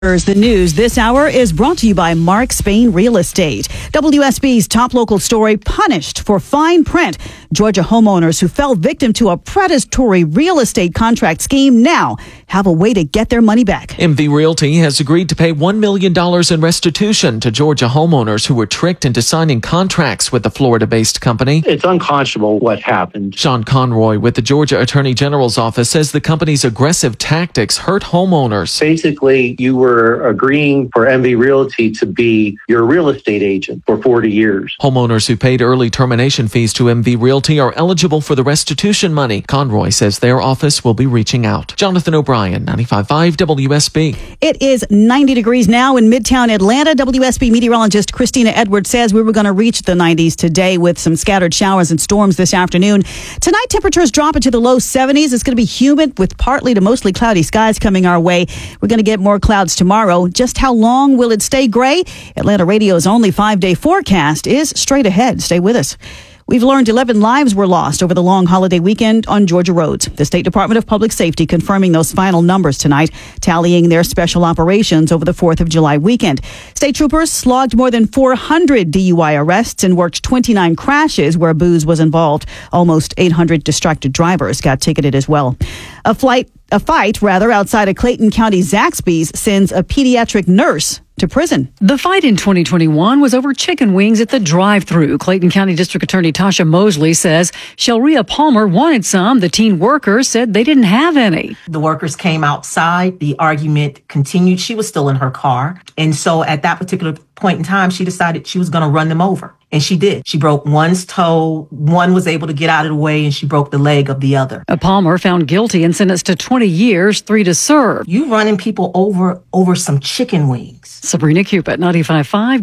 The news this hour is brought to you by Mark Spain Real Estate. WSB's top local story, punished for fine print. Georgia homeowners who fell victim to a predatory real estate contract scheme now have a way to get their money back. MV Realty has agreed to pay $1 million in restitution to Georgia homeowners who were tricked into signing contracts with the Florida-based company. It's unconscionable what happened. Sean Conroy with the Georgia Attorney General's office says the company's aggressive tactics hurt homeowners. Basically, you were agreeing for MV Realty to be your real estate agent for 40 years. Homeowners who paid early termination fees to MV Realty are eligible for the restitution money. Conroy says their office will be reaching out. Jonathan O'Brien, 95.5 WSB. It is 90 degrees now in Midtown Atlanta. WSB meteorologist Christina Edwards says we were going to reach the 90s today with some scattered showers and storms this afternoon. Tonight, temperatures drop into the low 70s. It's going to be humid with partly to mostly cloudy skies coming our way. We're going to get more clouds tomorrow. Just how long will it stay gray? Atlanta Radio's only 5-day forecast is straight ahead. Stay with us. We've learned 11 lives were lost over the long holiday weekend on Georgia roads. The State Department of Public Safety confirming those final numbers tonight, tallying their special operations over the 4th of July weekend. State troopers slogged more than 400 DUI arrests and worked 29 crashes where booze was involved. Almost 800 distracted drivers got ticketed as well. A fight outside of Clayton County Zaxby's sends a pediatric nurse to prison. The fight in 2021 was over chicken wings at the drive-thru. Clayton County District Attorney Tasha Mosley says Shelria Palmer wanted some. The teen workers said they didn't have any. The workers came outside. The argument continued. She was still in her car. And so at that particular point in time, she decided she was going to run them over. And she did. She broke one's toe. One was able to get out of the way, and she broke the leg of the other. Palmer found guilty and sentenced to 20 years, 3 to serve. You running people over some chicken wings. Sabrina Cupid, 95.5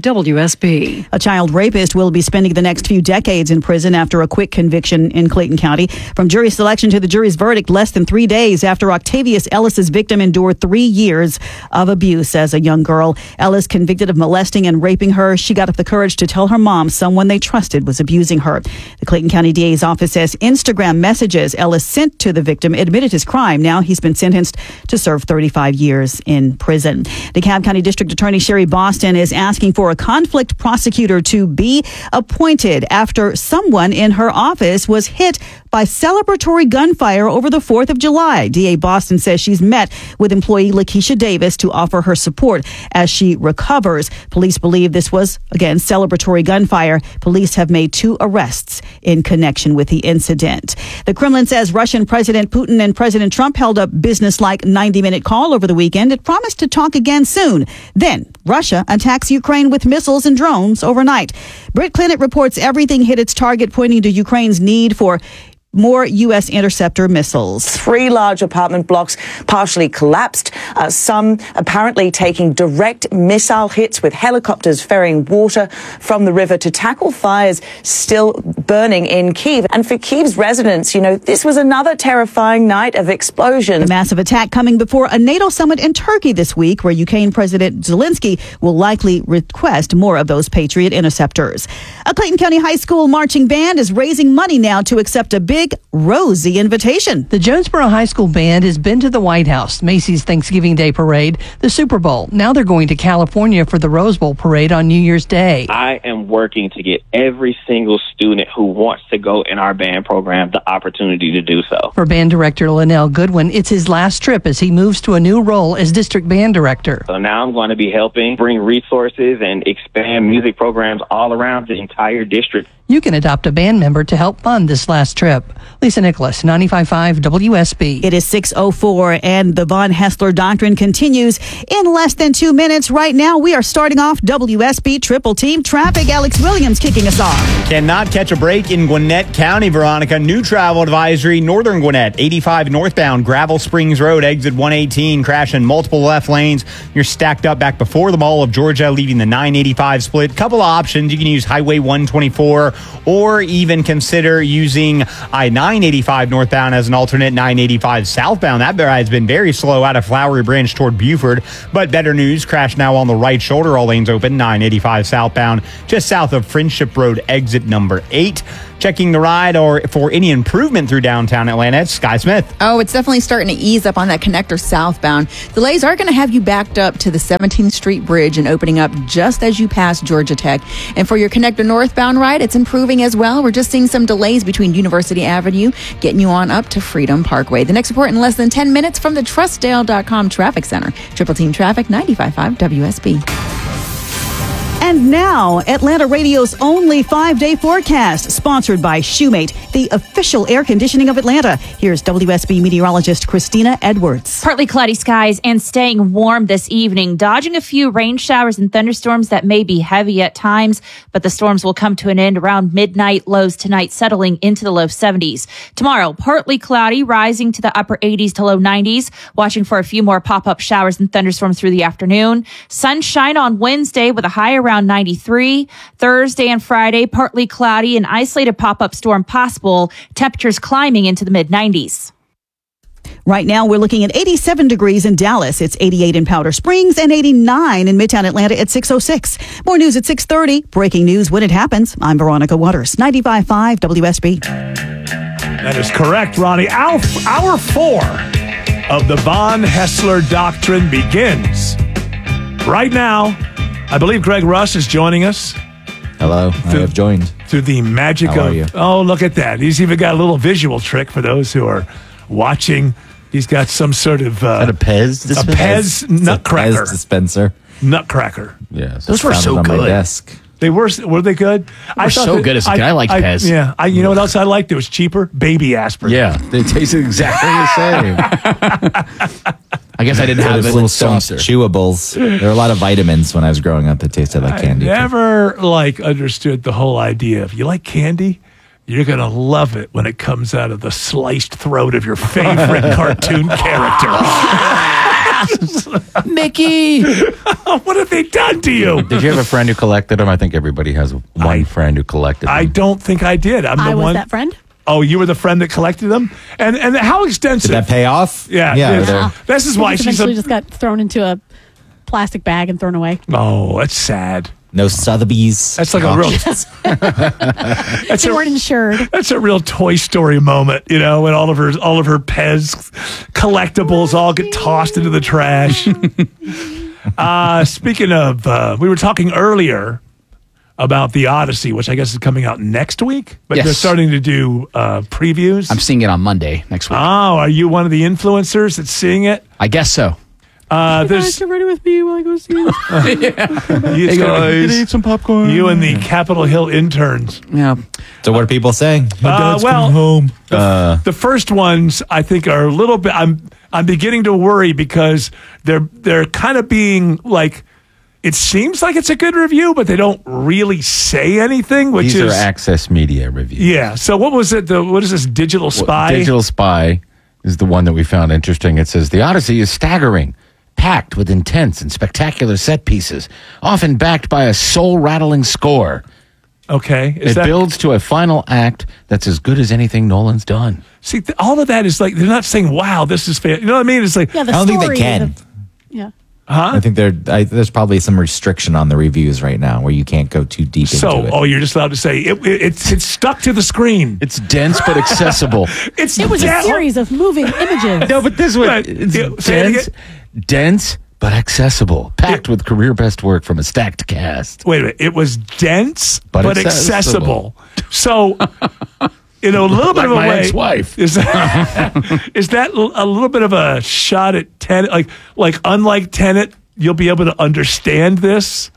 WSB. A child rapist will be spending the next few decades in prison after a quick conviction in Clayton County. From jury selection to the jury's verdict less than 3 days after Octavius Ellis's victim endured 3 years of abuse as a young girl. Ellis, convicted of molesting and raping her, she got up the courage to tell her mom someone they trusted was abusing her. The Clayton County DA's office says Instagram messages Ellis sent to the victim admitted his crime. Now he's been sentenced to serve 35 years in prison. DeKalb County District Attorney Sherry Boston is asking for a conflict prosecutor to be appointed after someone in her office was hit by celebratory gunfire over the 4th of July. DA Boston says she's met with employee Lakeisha Davis to offer her support as she recovers. Police believe this was, again, celebratory gunfire. Police have made 2 arrests in connection with the incident. The Kremlin says Russian President Putin and President Trump held a business-like 90-minute call over the weekend. It promised to talk again soon. Then Russia attacks Ukraine with missiles and drones overnight. Britt Clinnett reports everything hit its target, pointing to Ukraine's need for more U.S. interceptor missiles. 3 large apartment blocks partially collapsed, some apparently taking direct missile hits with helicopters ferrying water from the river to tackle fires still burning in Kyiv. And for Kyiv's residents, this was another terrifying night of explosions. A massive attack coming before a NATO summit in Turkey this week, where Ukraine President Zelensky will likely request more of those Patriot interceptors. A Clayton County High School marching band is raising money now to accept a big Rosie invitation. The Jonesboro High School Band has been to the White House, Macy's Thanksgiving Day Parade, the Super Bowl. Now they're going to California for the Rose Bowl Parade on New Year's Day. I am working to get every single student who wants to go in our band program the opportunity to do so. For band director Linnell Goodwin, it's his last trip as he moves to a new role as district band director. So now I'm going to be helping bring resources and expand music programs all around the entire district. You can adopt a band member to help fund this last trip. Lisa Nicholas, 95.5 WSB. It is 6:04 and the Von Hessler Doctrine continues in less than 2 minutes. Right now, we are starting off WSB Triple Team Traffic. Alex Williams kicking us off. Cannot catch a break in Gwinnett County, Veronica. New travel advisory, northern Gwinnett, 85 northbound, Gravel Springs Road, exit 118, crash in multiple left lanes. You're stacked up back before the Mall of Georgia, leaving the 985 split. Couple of options. You can use Highway 124 or even consider using I-985 northbound as an alternate 985 southbound. That has been very slow out of Flowery Branch toward Buford. But better news, crash now on the right shoulder. All lanes open, 985 southbound, just south of Friendship Road, exit exit number 8. Checking the ride or for any improvement through downtown Atlanta, it's Sky Smith. Oh, it's definitely starting to ease up on that connector southbound. Delays are going to have you backed up to the 17th Street Bridge and opening up just as you pass Georgia Tech. And for your connector northbound ride, it's improving as well. We're just seeing some delays between University Avenue, getting you on up to Freedom Parkway. The next report in less than 10 minutes from the TrustDale.com Traffic Center. Triple Team Traffic, 95.5 WSB. And now, Atlanta Radio's only 5-day forecast, sponsored by Shoemate, the official air conditioning of Atlanta. Here's WSB meteorologist Christina Edwards. Partly cloudy skies and staying warm this evening, dodging a few rain showers and thunderstorms that may be heavy at times, but the storms will come to an end around midnight. Lows tonight settling into the low 70s. Tomorrow, partly cloudy, rising to the upper 80s to low 90s, watching for a few more pop-up showers and thunderstorms through the afternoon. Sunshine on Wednesday with a high around 93. Thursday and Friday, partly cloudy, an isolated pop-up storm possible. Temperatures climbing into the mid-90s. Right now, we're looking at 87 degrees in Dallas. It's 88 in Powder Springs and 89 in Midtown Atlanta at 6:06. More news at 6:30. Breaking news when it happens. I'm Veronica Waters, 95.5 WSB. That is correct, Ronnie. Hour 4 of the Von Hessler Doctrine begins right now. I believe Greg Russ is joining us. Hello, I have joined. Through the magic How are you? Oh, look at that. He's even got a little visual trick for those who are watching. He's got some sort of... a Pez dispenser? A Pez nutcracker. Pez dispenser. Nutcracker. Yes. Those were so on good. my desk. Were they good? They're so good as a kid. I liked Pez. Yeah. You know what else I liked? It was cheaper? Baby aspirin. Yeah, they tasted exactly the same. I guess I didn't have Those it. little soft chewables. There were a lot of vitamins when I was growing up that tasted like candy. I never understood the whole idea of you like candy, you're going to love it when it comes out of the sliced throat of your favorite cartoon character. Mickey! What have they done to you? Did you have a friend who collected them? I think everybody has one friend who collected them. I don't think I did. I was that friend. Oh, you were the friend that collected them? And how extensive? Did that pay off? Yeah. This is why she's eventually just got thrown into a plastic bag and thrown away. Oh, that's sad. No Sotheby's. That's like a real... They weren't insured. That's a real Toy Story moment, when all of her Pez collectibles all get tossed into the trash. Speaking of, we were talking earlier about The Odyssey, which I guess is coming out next week, but they're starting to do previews. I'm seeing it on Monday next week. Oh, are you one of the influencers that's seeing it? I guess so. Guys, get ready with me while I go see it. Hey guys, eat some popcorn. You and the Capitol Hill interns. Yeah. So what are people saying? My dad's coming home. The first ones I think are a little bit. I'm beginning to worry because they're kind of being like. It seems like it's a good review, but they don't really say anything. Which These is are Access Media reviews. Yeah. So what was it? What is this? Digital Spy. Digital Spy is the one that we found interesting. It says The Odyssey is staggering, packed with intense and spectacular set pieces, often backed by a soul-rattling score. Okay. It builds to a final act that's as good as anything Nolan's done. See, all of that is like, they're not saying, wow, this is fan. You know what I mean? It's like, yeah, I don't think they can. Yeah. Huh? I think there's probably some restriction on the reviews right now where you can't go too deep into it. Oh, you're just allowed to say it's stuck to the screen. It's dense but accessible. It was a series of moving images. No, but this one, it's dense but accessible, packed with career best work from a stacked cast. Wait a minute. It was dense but accessible. So, in a little bit of a my way, ex-wife. Is that a little bit of a shot at Tenet? Like unlike Tenet, you'll be able to understand this.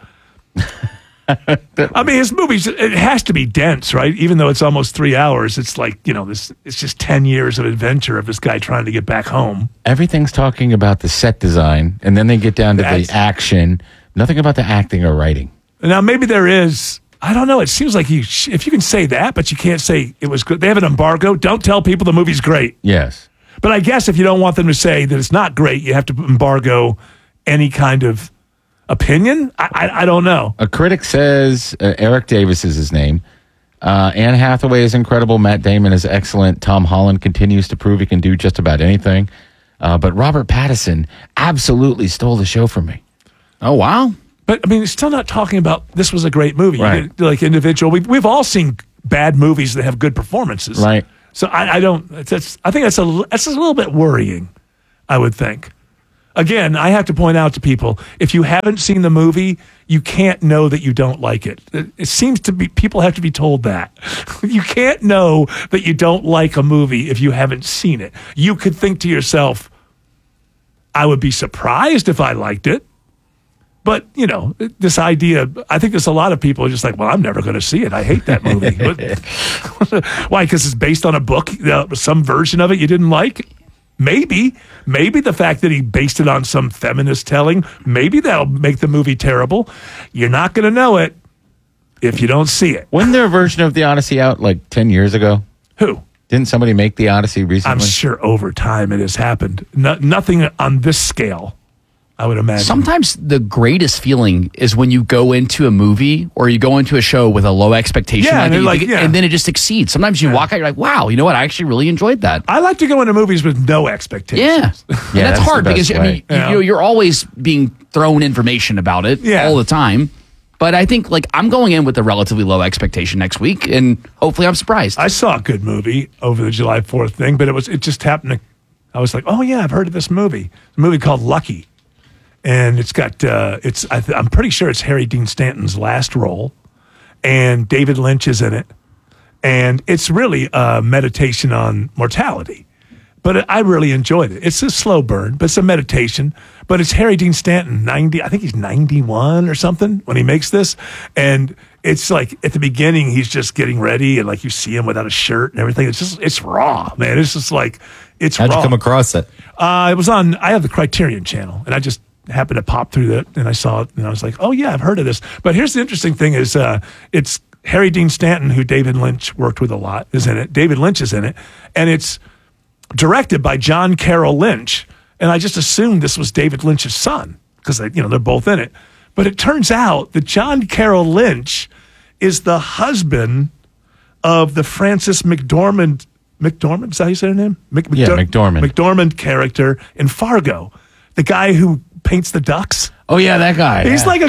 I mean, his movies, it has to be dense, right? Even though it's almost 3 hours, it's like, it's just 10 years of adventure of this guy trying to get back home. Everything's talking about the set design, and then they get down to the action. Nothing about the acting or writing. Now, maybe there is. I don't know. It seems like if you can say that, but you can't say it was good. They have an embargo. Don't tell people the movie's great. Yes. But I guess if you don't want them to say that it's not great, you have to embargo any kind of opinion. I don't know. A critic says, Eric Davis is his name. Anne Hathaway is incredible. Matt Damon is excellent. Tom Holland continues to prove he can do just about anything. But Robert Pattinson absolutely stole the show from me. Oh, wow. But I mean, it's still not talking about this was a great movie. Right. You get, like individual. We've all seen bad movies that have good performances. Right. So I think that's a little bit worrying, I would think. Again, I have to point out to people, if you haven't seen the movie, you can't know that you don't like it. It seems to be, people have to be told that. You can't know that you don't like a movie if you haven't seen it. You could think to yourself, I would be surprised if I liked it. But, you know, this idea, I think there's a lot of people just like, well, I'm never going to see it. I hate that movie. Why? Because it's based on a book, some version of it you didn't like? Maybe the fact that he based it on some feminist telling, maybe that'll make the movie terrible. You're not going to know it if you don't see it. Wasn't there a version of The Odyssey out like 10 years ago? Who? Didn't somebody make The Odyssey recently? I'm sure over time it has happened. Nothing on this scale, I would imagine. Sometimes the greatest feeling is when you go into a movie or you go into a show with a low expectation, and then it just exceeds. Sometimes you walk out, you're like, wow, you know what? I actually really enjoyed that. I like to go into movies with no expectations. Yeah, and that's hard because you're always being thrown information about it all the time. But I think I'm going in with a relatively low expectation next week, and hopefully I'm surprised. I saw a good movie over the July 4th thing, but it just happened to. I was like, oh yeah, I've heard of this movie. It's a movie called Lucky. And it's got, I'm pretty sure it's Harry Dean Stanton's last role, and David Lynch is in it. And it's really a meditation on mortality. But I really enjoyed it. It's a slow burn, but it's a meditation. But it's Harry Dean Stanton, I think he's 91 or something when he makes this. And it's like at the beginning, he's just getting ready, and like you see him without a shirt and everything. It's raw, man. It's just like, it's raw. How'd you come across it? It was on, I have the Criterion channel, and I just happened to pop through that, and I saw it, and I was like, oh yeah, I've heard of this. But here's the interesting thing is it's Harry Dean Stanton, who David Lynch worked with a lot, is in it. David Lynch is in it, and it's directed by John Carroll Lynch, and I just assumed this was David Lynch's son, because they're both in it. But it turns out that John Carroll Lynch is the husband of the Frances McDormand, is that how you say her name? McDormand. McDormand character in Fargo. The guy who paints the ducks. Oh yeah, that guy. He's like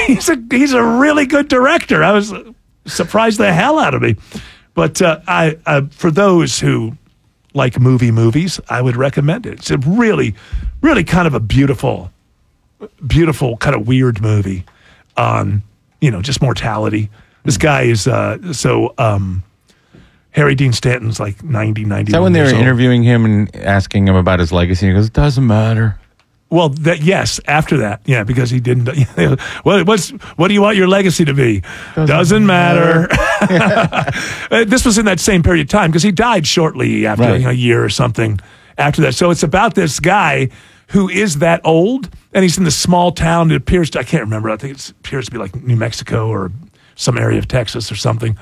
he's a really good director. I was surprised the hell out of me. But I for those who like movies, I would recommend it. It's a really, really kind of a beautiful kind of weird movie on, just mortality. This guy is Harry Dean Stanton's like 90, 91 Is that when they were years old. interviewing him and asking him about his legacy? He goes, it doesn't matter. Well, yes, after that, yeah, because he didn't. What do you want your legacy to be? Doesn't matter. This was in that same period of time because he died shortly after a year or something after that. So it's about this guy who is that old, and he's in this small town. It appears to, I can't remember. I think it appears to be like New Mexico or some area of Texas or something.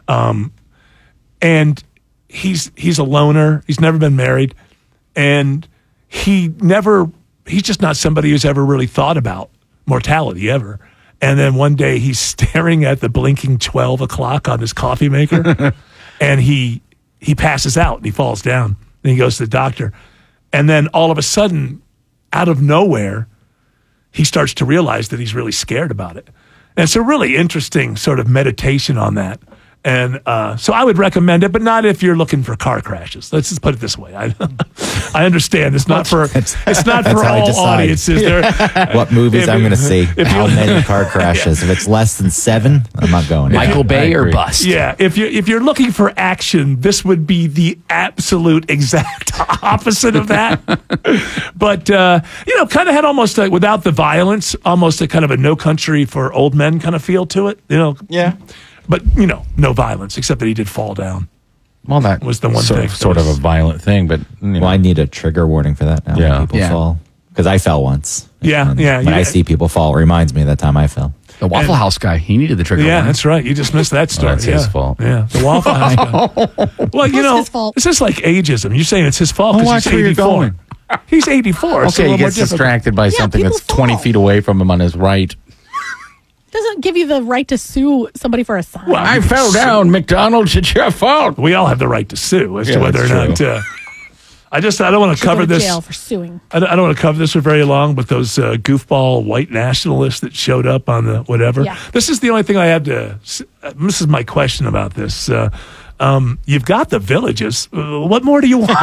And he's a loner. He's never been married, and he's just not somebody who's ever really thought about mortality ever. And then one day he's staring at the blinking 12 o'clock on his coffee maker, and he passes out and he falls down. And he goes to the doctor. And then all of a sudden, out of nowhere, he starts to realize that he's really scared about it. And it's a really interesting sort of meditation on that. And so I would recommend it, but not if you're looking for car crashes. Let's just put it this way. I understand it's not for all audiences. What movies I'm going to see? How many car crashes? If it's less than 7, I'm not going. Michael Bay or bust. Yeah, if you're looking for action, this would be the absolute exact opposite of that. But kind of had almost without the violence, almost a kind of a No Country for Old Men kind of feel to it. Yeah. But, no violence, except that he did fall down. Well, that was the one thing. Sort of a violent thing, but... Well, I need a trigger warning for that now when people fall. Because I fell once. Yeah. When I see people fall, it reminds me of that time I fell. The Waffle House guy, he needed the trigger warning. Yeah, that's right. You just missed that story. That's his fault. Yeah, the Waffle House guy. Well, his fault. It's just like ageism. You're saying it's his fault because he's 84. He's 84. Okay, he gets distracted by something that's 20 feet away from him on his right. Doesn't give you the right to sue somebody for a sign. Well, I fell down, McDonald's. It's your fault. We all have the right to sue as to whether or not. I don't want to Should go cover to this. jail for suing. I don't want to cover this for very long, but those goofball white nationalists that showed up on the whatever. Yeah. This is the only thing I have to. This is my question about this. You've got the villages. What more do you want?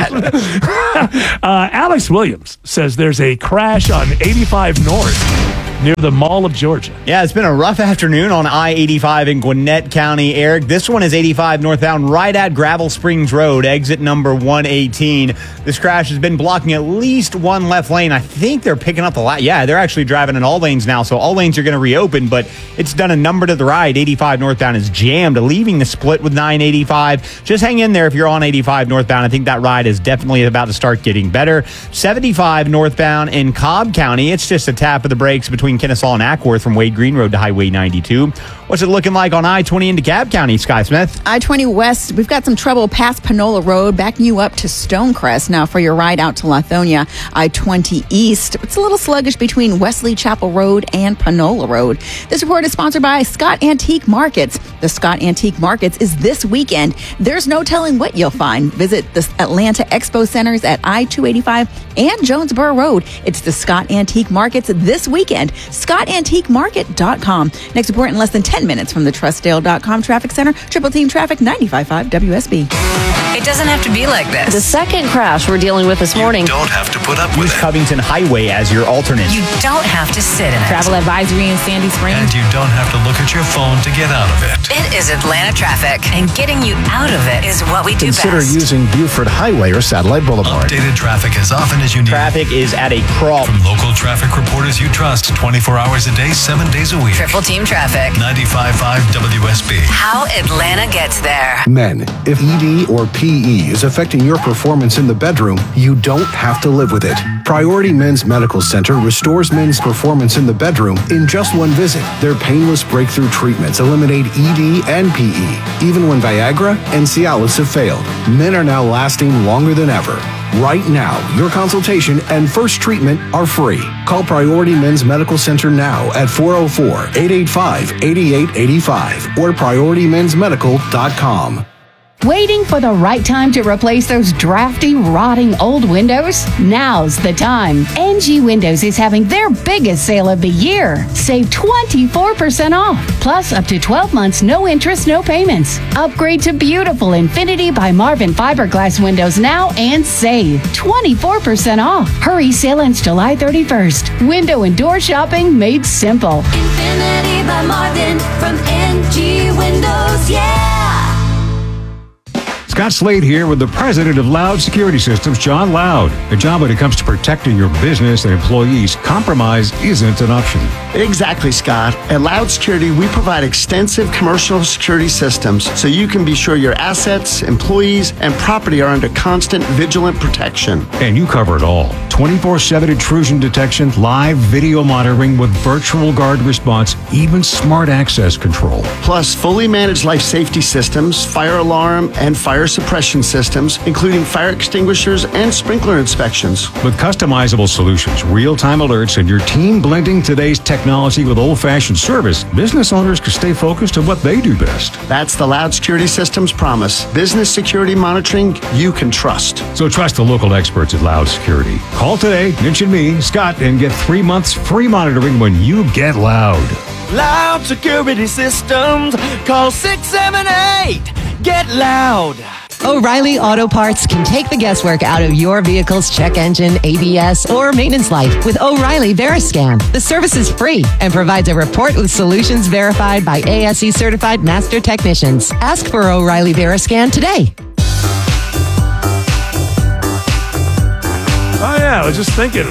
Alex Williams says there's a crash on 85 North near the Mall of Georgia. Yeah, it's been a rough afternoon on I-85 in Gwinnett County, Eric. This one is 85 northbound right at Gravel Springs Road, exit number 118. This crash has been blocking at least one left lane. I think they're picking up they're actually driving in all lanes now, so all lanes are going to reopen, but it's done a number to the right. 85 northbound is jammed, leaving the split with 985. Just hang in there if you're on 85 northbound. I think that ride is definitely about to start getting better. 75 northbound in Cobb County, it's just a tap of the brakes between Kennesaw and Ackworth from Wade Green Road to Highway 92. What's it looking like on I-20 into DeKalb County, Sky Smith? I-20 West, we've got some trouble past Panola Road, backing you up to Stonecrest. Now for your ride out to Lithonia, I-20 East, it's a little sluggish between Wesley Chapel Road and Panola Road. This report is sponsored by Scott Antique Markets. The Scott Antique Markets is this weekend. There's no telling what you'll find. Visit the Atlanta Expo Centers at I-285 and Jonesboro Road. It's the Scott Antique Markets this weekend. ScottAntiqueMarket.com. Next report in less than 10 minutes from the Trustdale.com Traffic Center. Triple Team Traffic 95.5 WSB. It doesn't have to be like this. The second crash we're dealing with this morning. You don't have to put up with Use Covington Highway as your alternate. You don't have to sit in it. Travel advisory in Sandy Springs. And you don't have to look at your phone to get out of it. It is Atlanta traffic, and getting you out of it is what we do Consider best. using Buford Highway or Satellite Boulevard. Updated traffic as often as you need. Traffic is at a crawl. From local traffic reporters you trust 24 hours a day, 7 days a week. Triple Team Traffic. 95.5 WSB. How Atlanta gets there. Men, if ED or PE is affecting your performance in the bedroom, you don't have to live with it. Priority Men's Medical Center restores men's performance in the bedroom in just one visit. Their painless breakthrough treatments eliminate ED and PE. Even when Viagra and Cialis have failed, men are now lasting longer than ever. Right now, your consultation and first treatment are free. Call Priority Men's Medical Center now at 404-885-8885 or PriorityMen'sMedical.com. Waiting for the right time to replace those drafty, rotting old windows? Now's the time. NG Windows is having their biggest sale of the year. Save 24% off, plus up to 12 months, no interest, no payments. Upgrade to beautiful Infinity by Marvin fiberglass windows now and save 24% off. Hurry, sale ends July 31st. Window and door shopping made simple. Infinity by Marvin from NG Windows, yeah! Scott Slade here with the president of Loud Security Systems, John Loud. Good job when it comes to protecting your business and employees. Compromise isn't an option. Exactly, Scott. At Loud Security, we provide extensive commercial security systems so you can be sure your assets, employees, and property are under constant vigilant protection. And you cover it all. 24/7 intrusion detection, live video monitoring with virtual guard response, even smart access control. Plus, fully managed life safety systems, fire alarm, and fire suppression systems, including fire extinguishers and sprinkler inspections. With customizable solutions, real-time alerts, and your team blending today's technology with old-fashioned service, business owners can stay focused on what they do best. That's the Loud Security Systems promise. Business security monitoring you can trust. So trust the local experts at Loud Security. Call today, mention me, Scott, and get 3 months free monitoring when you get Loud. Loud Security Systems. Call 678-GET-LOUD. O'Reilly Auto Parts can take the guesswork out of your vehicle's check engine, ABS, or maintenance light with O'Reilly Veriscan. The service is free and provides a report with solutions verified by ASE certified master technicians. Ask for O'Reilly Veriscan today. Oh, yeah. I was just thinking,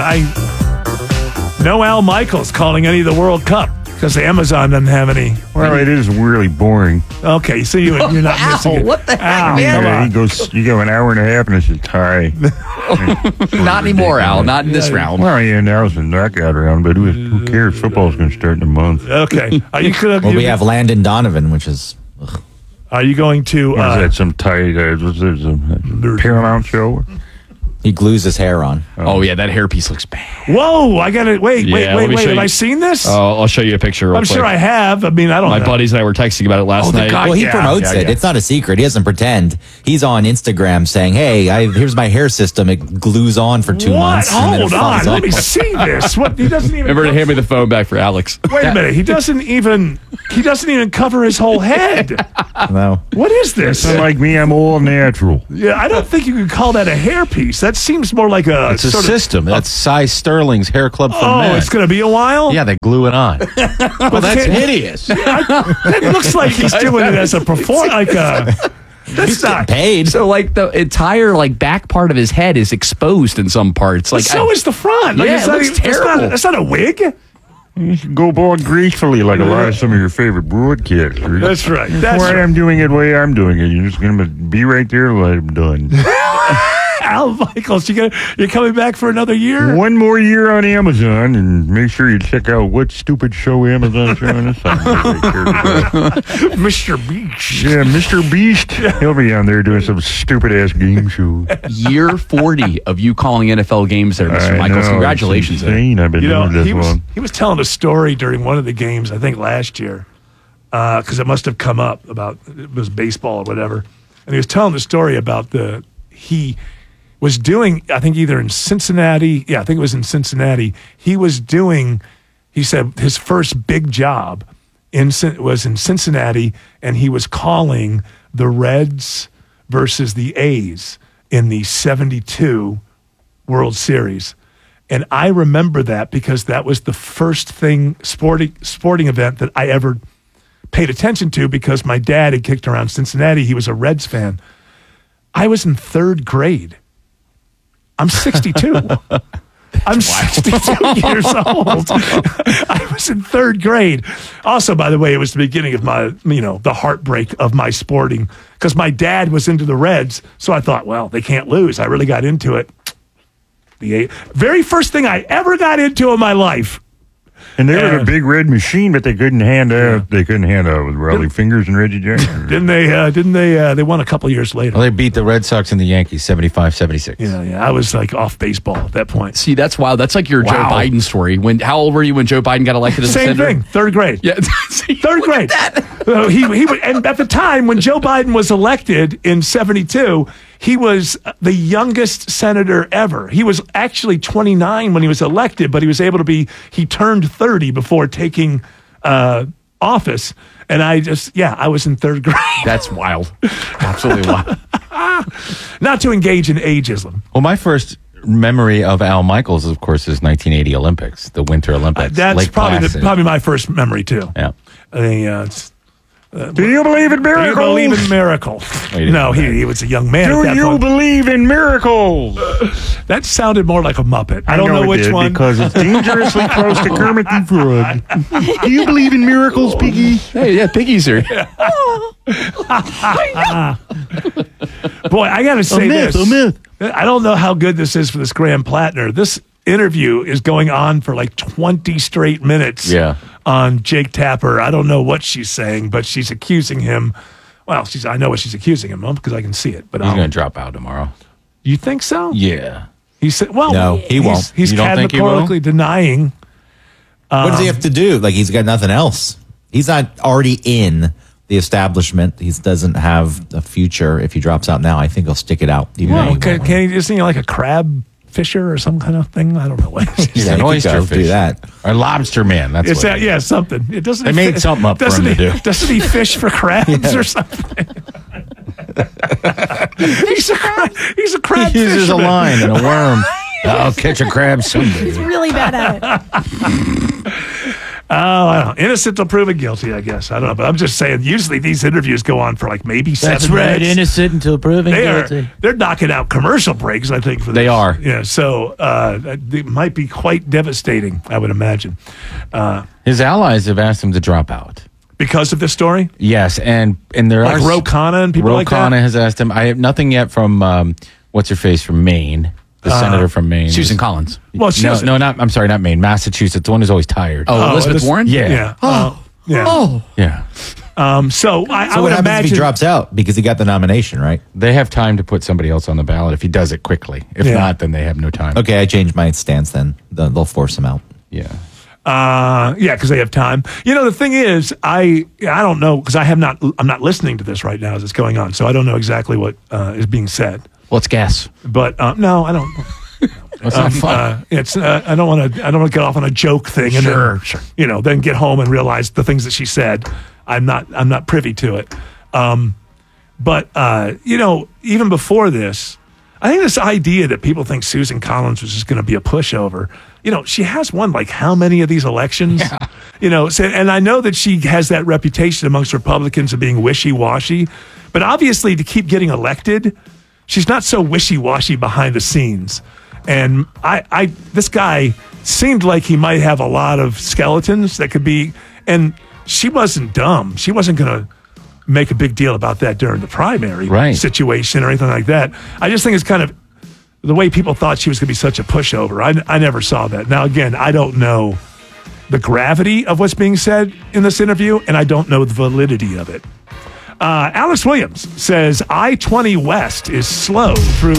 no Al Michaels calling any of the World Cup because Amazon doesn't have any. Well, it is really boring. Okay, so you're not missing it. What the heck, man? man? You go an hour and a half and it's a tie. Not anymore, Al. Not in this round. Well, yeah, now it's a knockout round, but who cares? Football's going to start in a month. Okay. We have Landon Donovan, which is... Are you going to... What is that, some tie... was there some Paramount show? He glues his hair on. Oh yeah, that hairpiece looks bad. Whoa! I gotta wait. let me show Have you. I seen this? I'll show you a picture. I'm sure I have. I mean, I don't know. My buddies and I were texting about it last night. Well, he promotes it. It's not a secret. He doesn't pretend. He's on Instagram saying, "Hey, here's my hair system. It glues on for 2 months." Hold on. Let me see this. What? He doesn't even. Remember to hand me the phone back for Alex. Wait a minute. He doesn't even cover his whole head. No. What is this? Like me, I'm all natural. Yeah, I don't think you could call that a hairpiece. That seems more like a It's a system. That's Cy Sterling's Hair Club for Men. Oh, it's going to be a while? Yeah, they glue it on. Well, that's hideous. It looks like he's doing it as a performance. That's not paid. So, like, the entire back part of his head is exposed in some parts. Like, so is the front. Yeah, it looks terrible. That's not a wig. You should go bald gracefully like a lot of some of your favorite broadcasters. That's right. I'm doing it the way I'm doing it. You're just going to be right there till I'm done. Al Michaels, you're coming back for another year? One more year on Amazon, and make sure you check out what stupid show Amazon's showing us on. Mr. Beast. Yeah, Mr. Beast. He'll be on there doing some stupid-ass game show. Year 40 of you calling NFL games there, Mr. Michaels. Know, Congratulations. It's insane. I've been doing this long. He was telling a story during one of the games, I think last year, because it must have come up about, it was baseball or whatever. And he was telling the story about he was doing, I think either in Cincinnati, I think it was in Cincinnati, he said his first big job was in Cincinnati, and he was calling the Reds versus the A's in the 72 World Series. And I remember that because that was the first sporting event that I ever paid attention to because my dad had kicked around Cincinnati. He was a Reds fan. I was in third grade. I'm 62. I'm 62 years old. I was in third grade. Also, by the way, it was the beginning of my, the heartbreak of my sporting because my dad was into the Reds. So I thought, well, they can't lose. I really got into it. The very first thing I ever got into in my life. And they were a big red machine, but they couldn't hand out. They couldn't hand out with Raleigh Fingers and Reggie Jackson. Didn't they? They won a couple years later. Well, they beat the Red Sox and the Yankees 75-76. Yeah. I was off baseball at that point. See, that's wild. That's like your Joe Biden story. How old were you when Joe Biden got elected as Same senator? thing. Third grade. Yeah, third grade. And at the time when Joe Biden was elected in 72, he was the youngest senator ever. He was actually 29 when he was elected, but he was able to he turned 30 before taking office. And I was in third grade. That's wild. Absolutely wild. Not to engage in ageism. Well, my first memory of Al Michaels, of course, is 1980 Olympics, the Winter Olympics. That's Lake Placid. probably my first memory, too. Yeah. Do you believe in miracles? Do you believe in miracles? No, he was a young man. Do you believe in miracles? That sounded more like a Muppet. I don't know which one. Because it's dangerously close to Kermit the Frog. Do you believe in miracles, Piggy? Hey, yeah, Piggy's here. Boy, I got to say this. A myth. I don't know how good this is for this Graham Plattner. This interview is going on for like 20 straight minutes on Jake Tapper. I don't know what she's saying, but she's accusing him. Well, I know what she's accusing him of because I can see it. But he's going to drop out tomorrow. You think so? Yeah. He said, well, no, he won't. He's categorically denying. What does he have to do? Like, he's got nothing else. He's not already in the establishment. He doesn't have a future. If he drops out now, I think he'll stick it out. Can he just like a crab fisher or some kind of thing? I don't know what it is. He's an oyster fish. Do that. Or lobster man. That's it's what it is. something. It doesn't. They made something up for him to do. Doesn't he fish for crabs or something? He's a crab. He uses fisherman. a line and a worm. I'll catch a crab someday. He's really bad at it. I don't know. Innocent till proven guilty, I guess. I don't know. But I'm just saying, usually these interviews go on for like maybe 7 minutes. That's right. Innocent until proven guilty. They're knocking out commercial breaks, I think. For they this. are. Yeah. So it might be quite devastating, I would imagine. His allies have asked him to drop out. Because of this story? Yes. And there are. Like Ro Khanna and people like that? Ro Khanna has asked him. I have nothing yet from, what's her face from Maine. The senator from Maine. Susan Collins. Well, I'm sorry, not Maine. Massachusetts. The one who's always tired. Oh, Elizabeth Warren? Yeah. Yeah. Yeah. So what would happens imagine if he drops out because he got the nomination, right? They have time to put somebody else on the ballot if he does it quickly. If not, then they have no time. Okay, I changed my stance then. They'll force him out. Yeah. Because they have time. The thing is, I don't know, because I'm not listening to this right now as it's going on, so I don't know exactly what is being said. Let's guess. But no, I don't. It's not fun. I don't want to get off on a joke thing and then get home and realize the things that she said. I'm not privy to it. But even before this, I think this idea that people think Susan Collins was just going to be a pushover. She has won like how many of these elections? Yeah. And I know that she has that reputation amongst Republicans of being wishy-washy, but obviously to keep getting elected, she's not so wishy-washy behind the scenes. And this guy seemed like he might have a lot of skeletons that could be, and she wasn't dumb. She wasn't going to make a big deal about that during the primary situation or anything like that. I just think it's kind of the way people thought she was going to be such a pushover. I never saw that. Now, again, I don't know the gravity of what's being said in this interview, and I don't know the validity of it. Alex Williams says I-20 West is slow through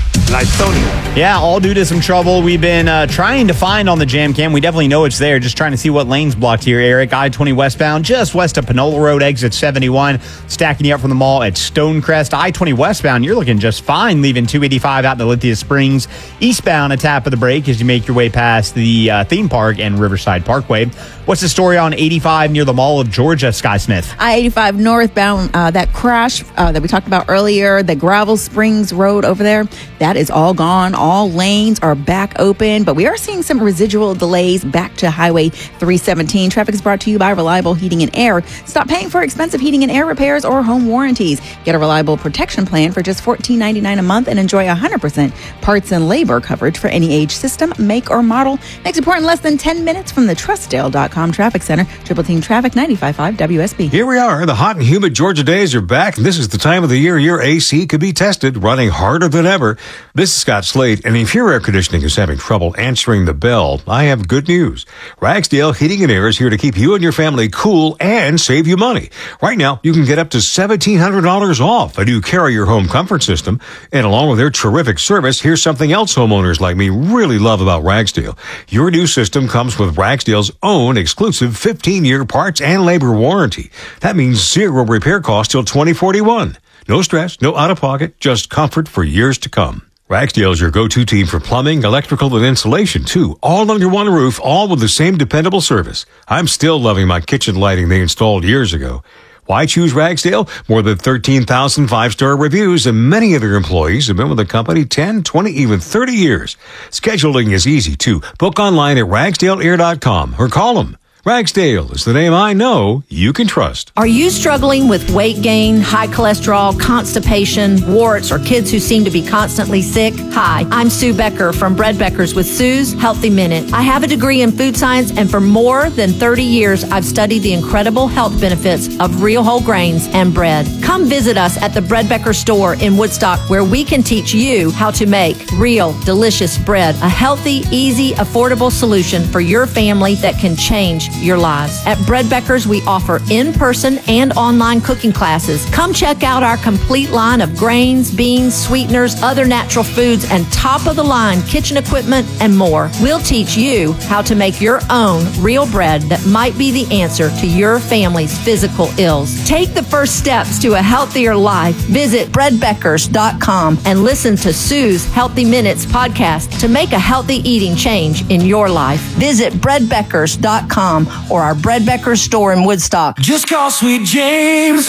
Lithonia. Yeah, all due to some trouble we've been trying to find on the jam cam. We definitely know it's there. Just trying to see what lane's blocked here, Eric. I-20 westbound, just west of Panola Road, exit 71. Stacking you up from the mall at Stonecrest. I-20 westbound, you're looking just fine, leaving 285 out to Lithia Springs. Eastbound, a tap of the brake as you make your way past the theme park and Riverside Parkway. What's the story on 85 near the Mall of Georgia, Sky Smith? I-85 northbound, that crash that we talked about earlier, the Gravel Springs Road over there, that is all gone. All lanes are back open, but we are seeing some residual delays back to Highway 317. Traffic is brought to you by Reliable Heating and Air. Stop paying for expensive heating and air repairs or home warranties. Get a reliable protection plan for just $14.99 a month and enjoy 100% parts and labor coverage for any age, system, make, or model. Next report in less than 10 minutes from the Trustdale.com Traffic Center. Triple Team Traffic 95.5 WSB. Here we are. The hot and humid Georgia days are back, and this is the time of the year your AC could be tested, running harder than ever. This is Scott Slade, and if your air conditioning is having trouble answering the bell, I have good news. Ragsdale Heating and Air is here to keep you and your family cool and save you money. Right now, you can get up to $1,700 off a new Carrier home comfort system, and along with their terrific service, here's something else homeowners like me really love about Ragsdale. Your new system comes with Ragsdale's own exclusive 15-year parts and labor warranty. That means zero repair costs till 2041. No stress, no out-of-pocket, just comfort for years to come. Ragsdale is your go-to team for plumbing, electrical, and insulation, too. All under one roof, all with the same dependable service. I'm still loving my kitchen lighting they installed years ago. Why choose Ragsdale? More than 13,000 five-star reviews, and many of their employees have been with the company 10, 20, even 30 years. Scheduling is easy, too. Book online at ragsdaleair.com or call them. Ragsdale is the name I know you can trust. Are you struggling with weight gain, high cholesterol, constipation, warts, or kids who seem to be constantly sick? Hi, I'm Sue Becker from Bread Beckers with Sue's Healthy Minute. I have a degree in food science, and for more than 30 years, I've studied the incredible health benefits of real whole grains and bread. Come visit us at the Bread Becker store in Woodstock, where we can teach you how to make real, delicious bread, a healthy, easy, affordable solution for your family that can change your lives. At Bread Beckers, we offer in-person and online cooking classes. Come check out our complete line of grains, beans, sweeteners, other natural foods, and top-of-the-line kitchen equipment and more. We'll teach you how to make your own real bread that might be the answer to your family's physical ills. Take the first steps to a healthier life. Visit breadbeckers.com and listen to Sue's Healthy Minutes podcast to make a healthy eating change in your life. Visit breadbeckers.com or our Bread Beckers store in Woodstock. Just call Sweet James